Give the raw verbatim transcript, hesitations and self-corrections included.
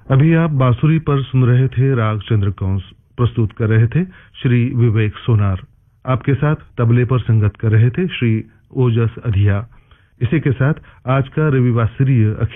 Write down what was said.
अभी आप बांसुरी पर सुन रहे थे राग चंद्रकौंस, प्रस्तुत कर रहे थे श्री विवेक सोनार। आपके साथ तबले पर संगत कर रहे थे श्री ओजस अधिया। इसी के साथ आज का रविवासरीय